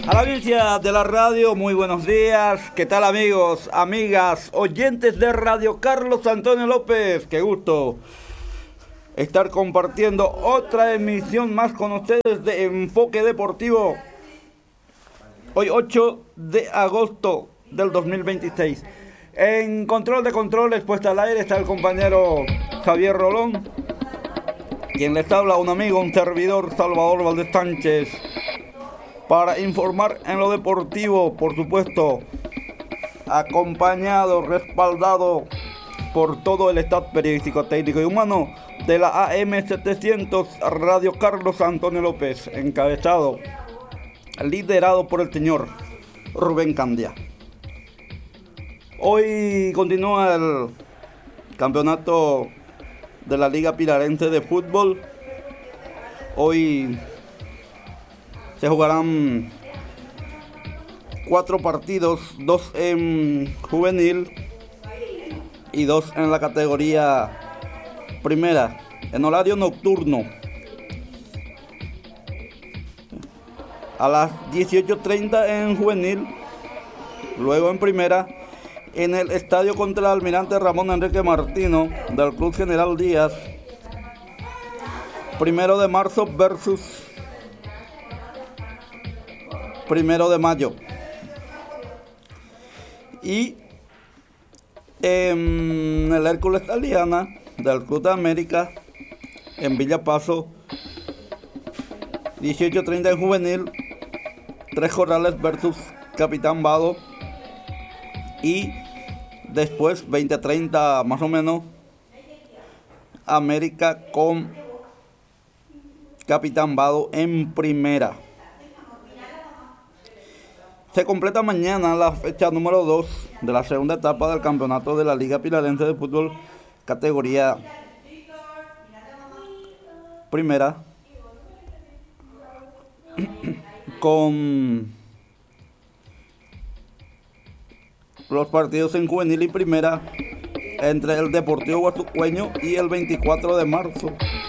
A la audiencia de la radio, muy buenos días. ¿Qué tal, amigos, amigas, oyentes de Radio Carlos Antonio López? Qué gusto estar compartiendo otra emisión más con ustedes de Enfoque Deportivo. Hoy 8 de agosto del 2026. En control de controles, puesta al aire, está el compañero Javier Rolón. Quien les habla, un amigo, un servidor, Salvador Valdés Sánchez, para informar en lo deportivo, por supuesto, acompañado, respaldado por todo el staff periodístico, técnico y humano de la AM700 Radio Carlos Antonio López, encabezado, liderado por el señor Rubén Candia. Hoy continúa el campeonato de la Liga Pilarense de Fútbol. Hoy se jugarán 4 partidos, 2 en juvenil y 2 en la categoría primera, en horario nocturno. A las 18:30 en juvenil, luego en primera, en el estadio contra el Almirante Ramón Enrique Martino del Club General Díaz. 1 de marzo versus 1 de mayo. Y en el Hércules Aliana del Club de América en Villa Paso, 18:30 en juvenil, 3 Corrales versus Capitán Vado. Y después 20:30 más o menos, América con Capitán Vado en primera. Se completa mañana la fecha número 2 de la segunda etapa del campeonato de la Liga Pilarense de Fútbol, categoría primera, con los partidos en juvenil y primera entre el Deportivo Guatucueño y el 24 de marzo.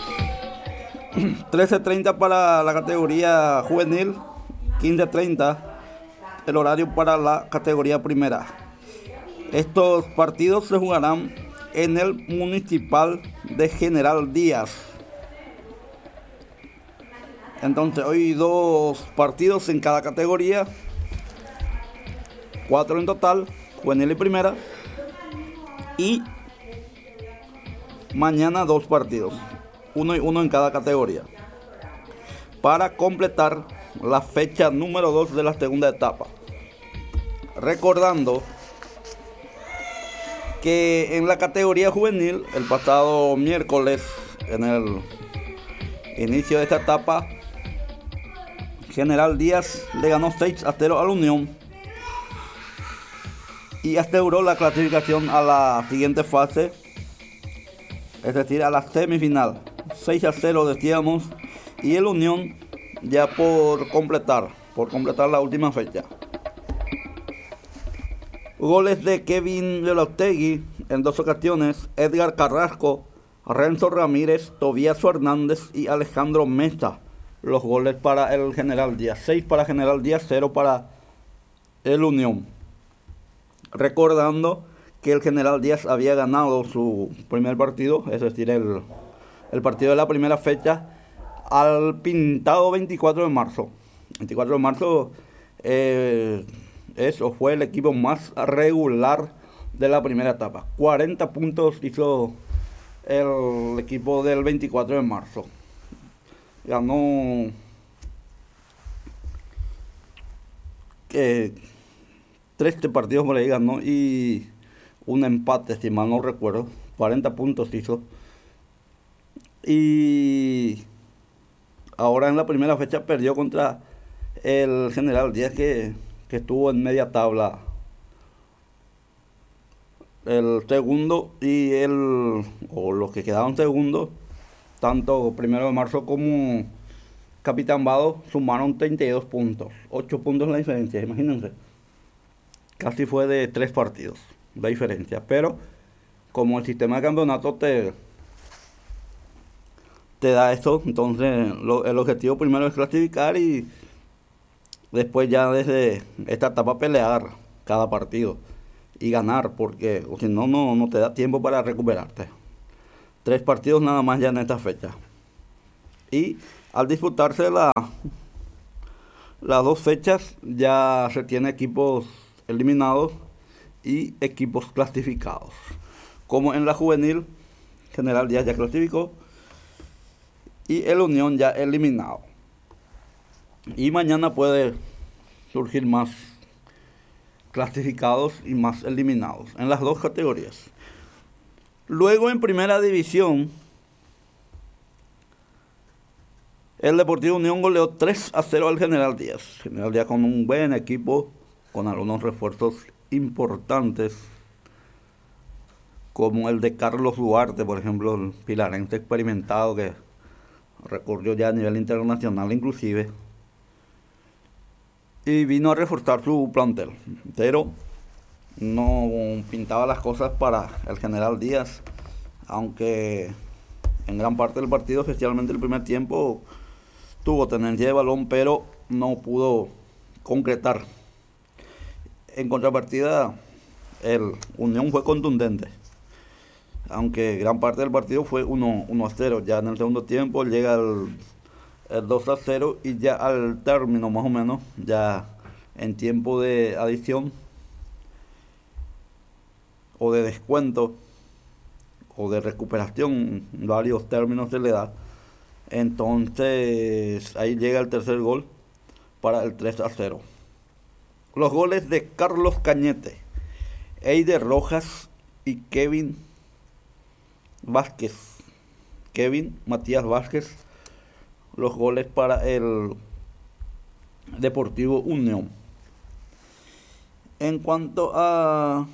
13:30 para la categoría juvenil, 15:30 el horario para la categoría primera. Estos partidos se jugarán en el Municipal de General Díaz. Entonces hoy 2 partidos en cada categoría, 4 en total, juvenil y primera. Y mañana 2 partidos, 1 y 1 en cada categoría, para completar la fecha número 2 de la segunda etapa. Recordando que en la categoría juvenil, el pasado miércoles, en el inicio de esta etapa, General Díaz le ganó 6-0 a la Unión y aseguró la clasificación a la siguiente fase, es decir, a la semifinal. 6-0 decíamos, y el Unión ya por completar la última fecha. Goles de Kevin Lelotegui en 2 ocasiones, Edgar Carrasco, Renzo Ramírez, Tobías Fernández y Alejandro Mesa. Los goles para el General Díaz. 6 para General Díaz, 0 para el Unión. Recordando que el General Díaz había ganado su primer partido, es decir, el partido de la primera fecha, al pintado 24 de marzo. 24 de marzo fue el equipo más regular de la primera etapa. 40 puntos hizo el equipo del 24 de marzo. Ganó 13 partidos por ahí ganó y un empate, si mal no recuerdo. 40 puntos hizo. Y ahora en la primera fecha perdió contra el General Díaz, que estuvo en media tabla. El segundo y los que quedaron segundos, tanto 1 de marzo como Capitán Vado, sumaron 32 puntos. 8 puntos la diferencia, imagínense. Casi fue de 3 partidos la diferencia. Pero como el sistema de campeonato te da eso, entonces el objetivo primero es clasificar y después ya desde esta etapa pelear cada partido y ganar, porque o si no, no te da tiempo para recuperarte. 3 partidos nada más ya en esta fecha. Y al disputarse las 2 fechas ya se tiene equipos eliminados y equipos clasificados. Como en la juvenil, General Díaz ya clasificó y el Unión ya eliminado. Y mañana puede surgir más clasificados y más eliminados en las 2 categorías. Luego en primera división, el Deportivo Unión goleó 3-0 al General Díaz. General Díaz con un buen equipo, con algunos refuerzos importantes, como el de Carlos Duarte, por ejemplo, el pilarense experimentado que recorrió ya a nivel internacional inclusive, y vino a reforzar su plantel, pero no pintaba las cosas para el General Díaz, aunque en gran parte del partido, especialmente el primer tiempo, tuvo tenencia de balón, pero no pudo concretar. En contrapartida, el Unión fue contundente, aunque gran parte del partido fue 1-0. Ya en el segundo tiempo llega el 2-0 y ya al término más o menos, ya en tiempo de adición o de descuento o de recuperación, varios términos se le da. Entonces ahí llega el tercer gol para el 3-0. Los goles de Carlos Cañete, Eider Rojas y Kevin Matías Vázquez, los goles para el Deportivo Unión. En cuanto a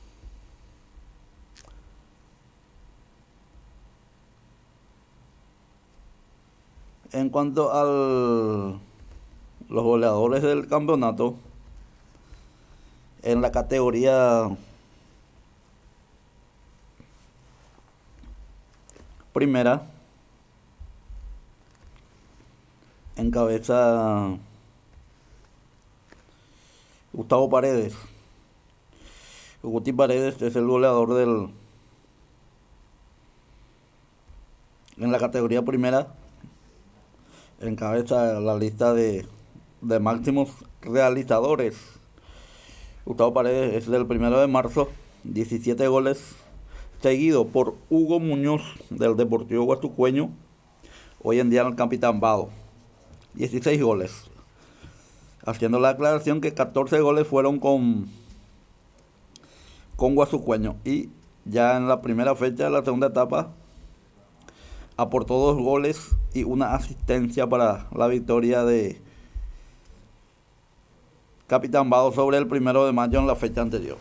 los goleadores del campeonato, en la categoría primera, encabeza Gustavo Paredes. Guti Paredes es el goleador en la categoría primera, encabeza la lista de máximos realizadores. Gustavo Paredes es del 1 de marzo, 17 goles, seguido por Hugo Muñoz del Deportivo Guatucueño, hoy en día el Capitán Vado, 16 goles. Haciendo la aclaración que 14 goles fueron con Guasucueño, y ya en la primera fecha de la segunda etapa aportó 2 goles y una asistencia para la victoria de Capitán Vado sobre el 1 de mayo en la fecha anterior.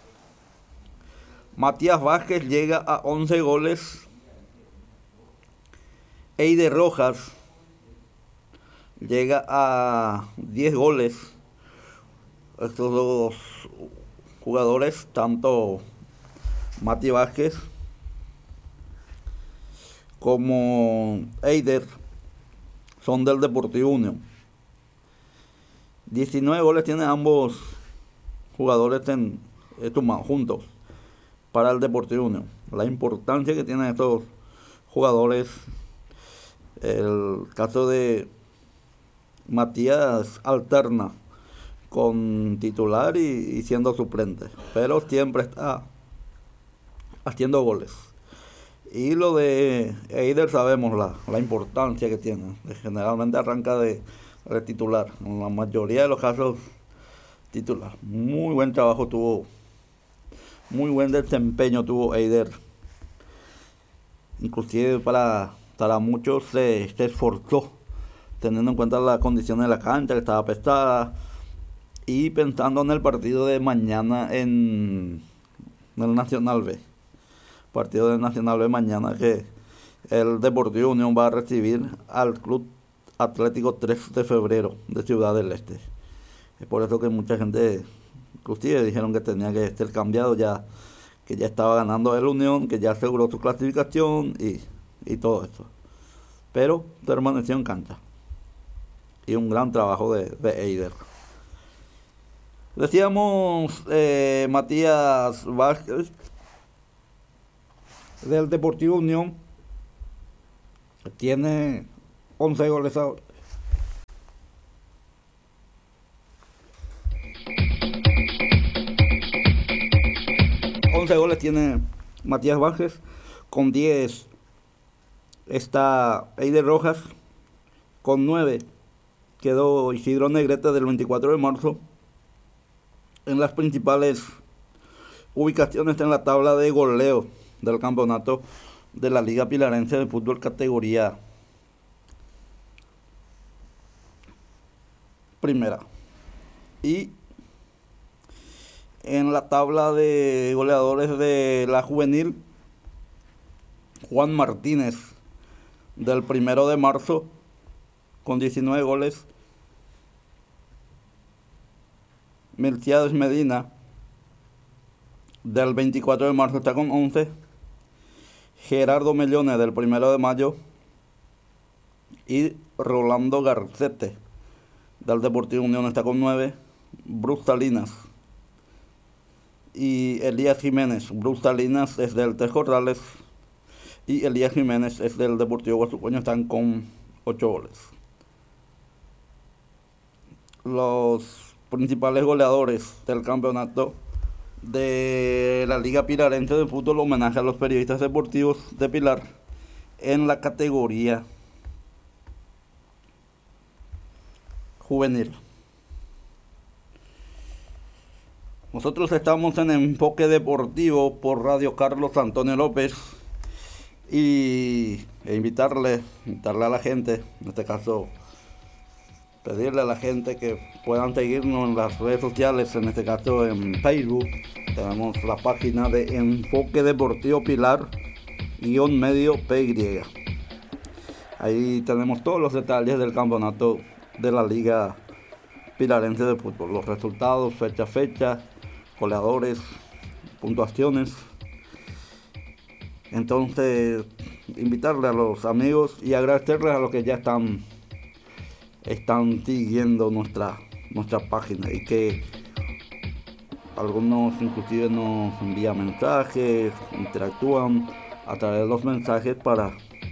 Matías Vázquez llega a 11 goles. Eider Rojas llega a 10 goles. Estos dos jugadores, tanto Mati Vázquez como Eider, son del Deportivo Unión. 19 goles tienen ambos jugadores juntos para el Deportivo Unión. La importancia que tienen estos jugadores, el caso de Matías alterna con titular y siendo suplente, pero siempre está haciendo goles. Y lo de Eider sabemos la importancia que tiene. Generalmente arranca de titular, en la mayoría de los casos titular. Muy buen trabajo tuvo, muy buen desempeño tuvo Eider. Inclusive para muchos se esforzó, teniendo en cuenta las condiciones de la cancha, que estaba pesada, y pensando en el partido de mañana en el Nacional B. Partido del Nacional B mañana, que el Deportivo Unión va a recibir al Club Atlético 3 de Febrero de Ciudad del Este. Es por eso que mucha gente, inclusive, dijeron que tenía que ser cambiado, ya que ya estaba ganando el Unión, que ya aseguró su clasificación y todo eso. Pero permaneció en cancha. Y un gran trabajo de Eider. Decíamos Matías Vázquez del Deportivo Unión tiene 11 goles ahora. Tiene Matías Vázquez, con 10 está Eider Rojas, con 9 quedó Isidro Negrete del 24 de marzo. En las principales ubicaciones en la tabla de goleo del campeonato de la Liga Pilarense de Fútbol categoría primera. Y en la tabla de goleadores de la juvenil, Juan Martínez del 1 de marzo con 19 goles. Melquiades Medina del 24 de marzo está con 11. Gerardo Mellone del 1 de mayo. Y Rolando Garcete del Deportivo Unión está con 9. Bruce Salinas y Elías Jiménez. Bruce Salinas es del Tres Corrales y Elías Jiménez es del Deportivo Guasucoño, están con 8 goles. Los principales goleadores del campeonato de la Liga Pilarense de Fútbol, homenaje a los periodistas deportivos de Pilar en la categoría juvenil. Nosotros estamos en Enfoque Deportivo por Radio Carlos Antonio López y invitarle a la gente, en este caso pedirle a la gente que puedan seguirnos en las redes sociales, en este caso en Facebook. Tenemos la página de Enfoque Deportivo Pilar _medio PY. Ahí tenemos todos los detalles del campeonato de la Liga Pilarense de Fútbol, los resultados, fecha a fecha, goleadores, puntuaciones. Entonces, invitarle a los amigos y agradecerles a los que ya están siguiendo nuestra página, y que algunos inclusive nos envían mensajes, interactúan a través de los mensajes para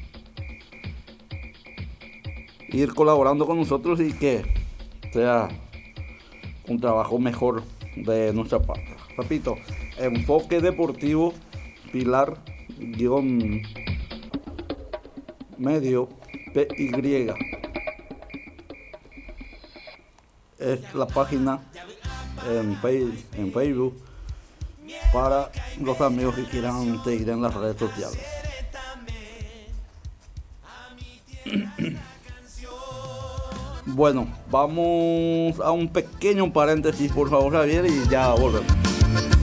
ir colaborando con nosotros y que sea un trabajo mejor de nuestra parte. Repito, Enfoque Deportivo Pilar _medio PY es la página en Facebook para los amigos que quieran seguir en las redes sociales. Bueno, vamos a un pequeño paréntesis, por favor, Javier, y ya volvemos.